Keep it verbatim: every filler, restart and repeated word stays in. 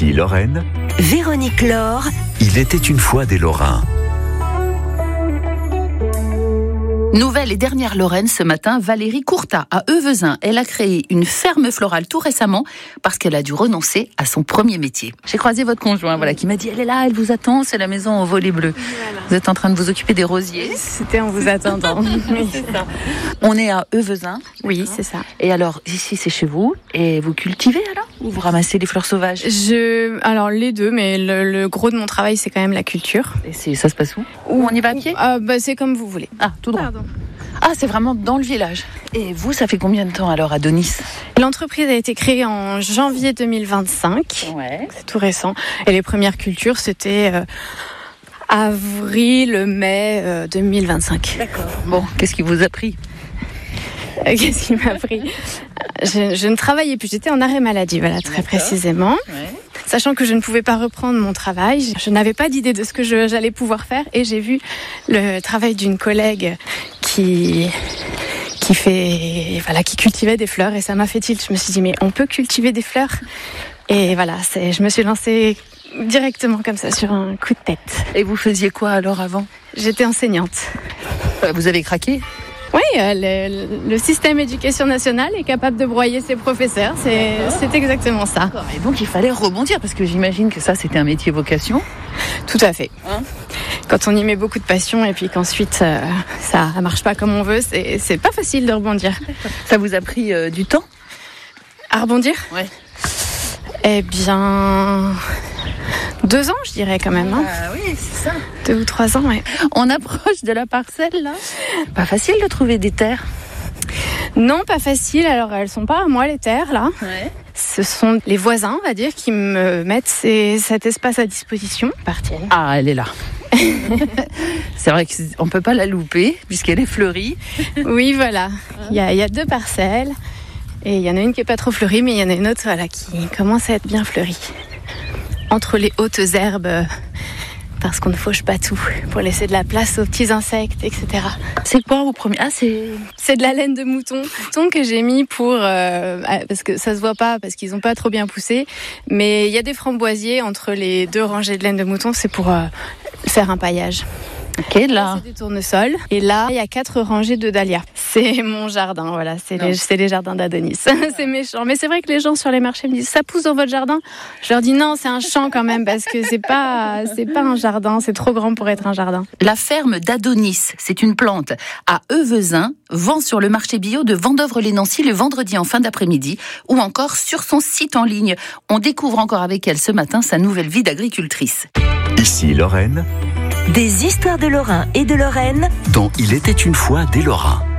Ici Lorraine, Véronique Laure. Il était une fois des Lorrains. Nouvelle et dernière Lorraine ce matin, Valérie Courtat à Euvezin. Elle a créé une ferme florale tout récemment parce qu'elle a dû renoncer à son premier métier. J'ai croisé votre conjoint, voilà, qui m'a dit elle est là, elle vous attend, c'est la maison au volet bleu. Voilà. Vous êtes en train de vous occuper des rosiers. C'était en vous attendant. Oui, c'est ça. On est à Euvezin. Oui, c'est ça. Et alors ici c'est chez vous et vous cultivez alors ou vous ramassez les fleurs sauvages? Je, alors les deux, mais le, le gros de mon travail c'est quand même la culture. Et c'est, ça se passe où? Où on y va à pied? euh, bah, c'est comme vous voulez. Ah, tout droit. Pardon. Ah, c'est vraiment dans le village. Et vous, ça fait combien de temps alors à Denis? L'entreprise a été créée en janvier deux mille vingt-cinq. Ouais. C'est tout récent. Et les premières cultures, c'était euh, avril, mai euh, deux mille vingt-cinq. D'accord. Bon, qu'est-ce qui vous a pris? euh, Qu'est-ce qui m'a pris? je, je ne travaillais plus. J'étais en arrêt maladie, voilà, très D'accord. précisément. Ouais. Sachant que je ne pouvais pas reprendre mon travail, je n'avais pas d'idée de ce que je, j'allais pouvoir faire et j'ai vu le travail d'une collègue qui qui fait voilà qui cultivait des fleurs et ça m'a fait tilt. Je me suis dit mais on peut cultiver des fleurs et voilà, c'est je me suis lancée directement comme ça sur un coup de tête. Et vous faisiez quoi alors avant? J'étais enseignante. Vous avez craqué? Oui, le, le système éducation nationale est capable de broyer ses professeurs, c'est, c'est exactement ça. D'accord. Et donc il fallait rebondir, parce que j'imagine que ça c'était un métier vocation. Tout à fait. Hein? Quand on y met beaucoup de passion et puis qu'ensuite euh, ça ne marche pas comme on veut, c'est, c'est pas facile de rebondir. Ça vous a pris euh, du temps? À rebondir? Ouais. Eh bien... Deux ans, je dirais quand même. Hein. Ah oui, c'est ça. Deux ou trois ans, ouais. On approche de la parcelle, là. Pas facile de trouver des terres. Non, pas facile. Alors, elles sont pas à moi, les terres, là. Ouais. Ce sont les voisins, on va dire, qui me mettent ces, cet espace à disposition. Partielle. Ah, elle est là. C'est vrai qu'on ne peut pas la louper, puisqu'elle est fleurie. Oui, voilà. Il y a, il y a deux parcelles. Et il y en a une qui n'est pas trop fleurie, mais il y en a une autre voilà, qui commence à être bien fleurie. Entre les hautes herbes, parce qu'on ne fauche pas tout, pour laisser de la place aux petits insectes, et cetera. C'est quoi au premier? Ah, c'est... C'est de la laine de mouton. Mouton que j'ai mis pour... Euh, parce que ça se voit pas, parce qu'ils n'ont pas trop bien poussé. Mais il y a des framboisiers entre les deux rangées de laine de mouton, c'est pour euh, faire un paillage. Ok, là. là c'est des tournesols. Et là, il y a quatre rangées de dahlias. C'est mon jardin, voilà. C'est, les, c'est les jardins d'Adonis. C'est méchant. Mais c'est vrai que les gens sur les marchés me disent, ça pousse dans votre jardin? Je leur dis non, c'est un champ quand même, parce que c'est pas, c'est pas un jardin. C'est trop grand pour être un jardin. La ferme d'Adonis, c'est une plante à Euvezin, vend sur le marché bio de Vendôvre-les-Nancy le vendredi en fin d'après-midi, ou encore sur son site en ligne. On découvre encore avec elle ce matin sa nouvelle vie d'agricultrice. Ici Lorraine, des histoires de Lorrain et de Lorraine dont il était une fois des Lorrains.